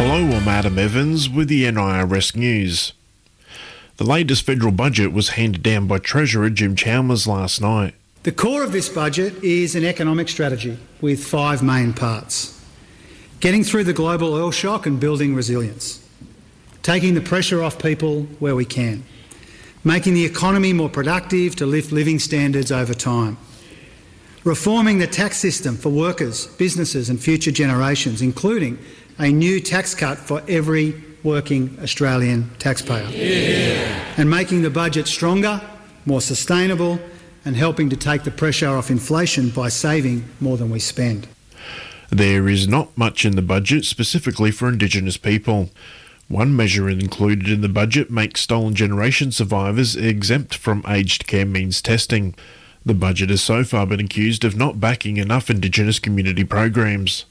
Hello, I'm Adam Evans with the NIRS News. The latest federal budget was handed down by Treasurer Jim Chalmers last night. The core of this budget is an economic strategy with 5 main parts. Getting through the global oil shock and building resilience. Taking the pressure off people where we can. Making the economy more productive to lift living standards over time. Reforming the tax system for workers, businesses and future generations, including a new tax cut for every working Australian taxpayer. Yeah. And making the budget stronger, more sustainable and helping to take the pressure off inflation by saving more than we spend. There is not much in the budget specifically for Indigenous people. One measure included in the budget makes stolen generation survivors exempt from aged care means testing. The budget has so far been accused of not backing enough Indigenous community programs.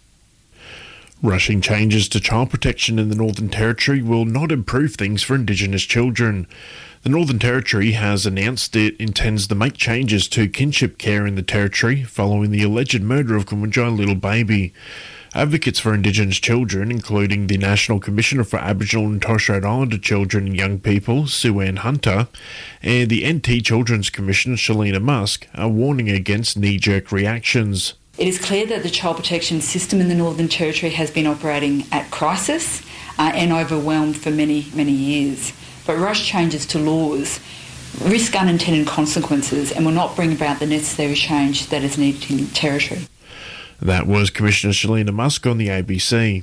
Rushing changes to child protection in the Northern Territory will not improve things for Indigenous children. The Northern Territory has announced it intends to make changes to kinship care in the Territory following the alleged murder of Kumujai little baby. Advocates for Indigenous children, including the National Commissioner for Aboriginal and Torres Strait Islander Children and Young People, Sue Ann Hunter, and the NT Children's Commissioner, Shalina Musk, are warning against knee-jerk reactions. It is clear that the child protection system in the Northern Territory has been operating at crisis and overwhelmed for many, many years. But rush changes to laws risk unintended consequences and will not bring about the necessary change that is needed in the Territory. That was Commissioner Shalina Musk on the ABC.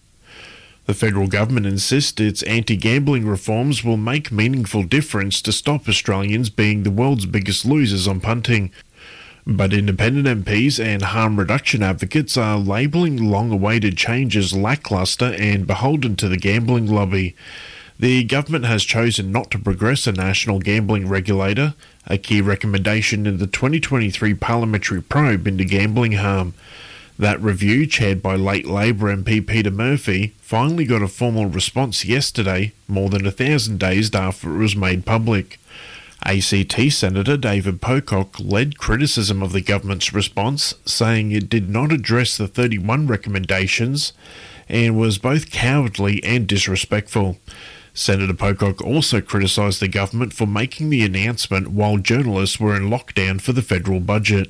The federal government insists its anti-gambling reforms will make meaningful difference to stop Australians being the world's biggest losers on punting. But independent MPs and harm reduction advocates are labelling long-awaited changes lacklustre and beholden to the gambling lobby. The government has chosen not to progress a national gambling regulator, a key recommendation in the 2023 parliamentary probe into gambling harm. That review, chaired by late Labor MP Peter Murphy, finally got a formal response yesterday, more than 1,000 days after it was made public. ACT Senator David Pocock led criticism of the government's response, saying it did not address the 31 recommendations and was both cowardly and disrespectful. Senator Pocock also criticised the government for making the announcement while journalists were in lockdown for the federal budget.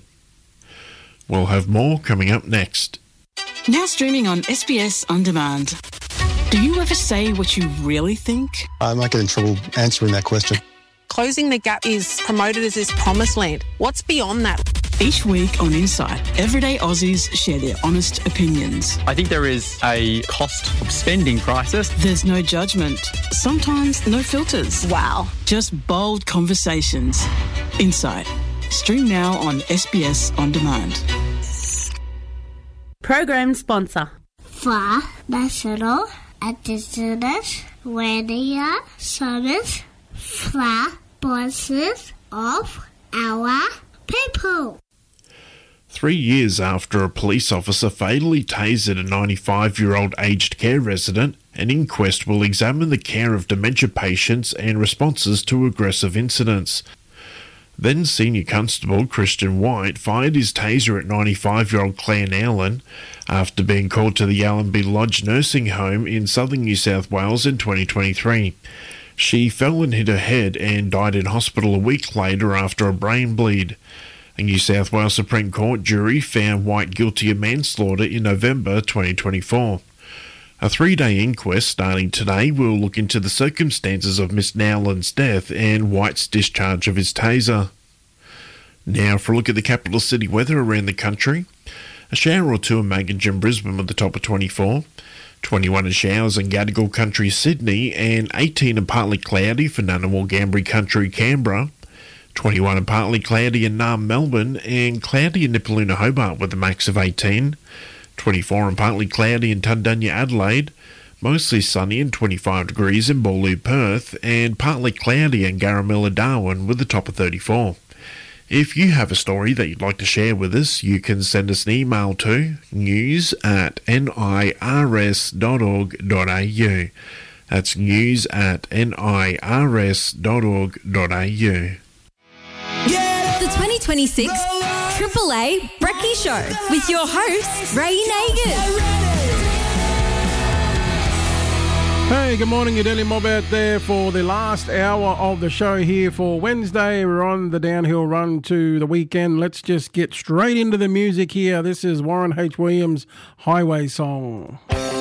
We'll have more coming up next. Now streaming on SBS On Demand. Do you ever say what you really think? I might get in trouble answering that question. Closing the Gap is promoted as this promised land. What's beyond that? Each week on Insight, everyday Aussies share their honest opinions. I think there is a cost of spending crisis. There's no judgment, sometimes no filters. Wow. Just bold conversations. Insight. Stream now on SBS On Demand. Program sponsor. For National Indigenous Radio Service for voices of our people. 3 years after a police officer fatally tasered a 95-year-old aged care resident, an inquest will examine the care of dementia patients and responses to aggressive incidents. Then Senior Constable Christian White fired his taser at 95-year-old Claire Nowlin after being called to the Allenby Lodge nursing home in southern New South Wales in 2023. She fell and hit her head and died in hospital a week later after a brain bleed. A New South Wales Supreme Court jury found White guilty of manslaughter in November 2024. A 3-day inquest starting today will look into the circumstances of Miss Nowlin's death and White's discharge of his taser. Now for a look at the capital city weather around the country. A shower or two in Maginge and Brisbane with the top of 24. 21 in showers in Gadigal Country, Sydney, and 18 and partly cloudy for Ngunnawal Ngambri Country, Canberra. 21 and partly cloudy in Naarm, Melbourne, and cloudy in Nipaluna, Hobart with a max of 18. 24 and partly cloudy in Tundunya, Adelaide, mostly sunny and 25 degrees in Boorloo, Perth, and partly cloudy in Garamilla, Darwin with a top of 34. If you have a story that you'd like to share with us, you can send us an email to news@nirs.org.au. That's news@nirs.org.au. The 2026 Triple A Brekkie Show with your host, Ray Nagin. Hey, good morning, your Daily Mob out there for the last hour of the show here for Wednesday. We're on the downhill run to the weekend. Let's just get straight into the music here. This is Warren H. Williams' Highway Song.